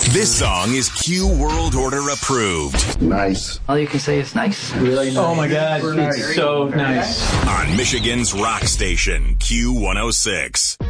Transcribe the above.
This song is Q World Order approved. Nice. All you can say is nice. Really nice. Oh my God, Nice. it's so nice. On Michigan's rock station, Q106.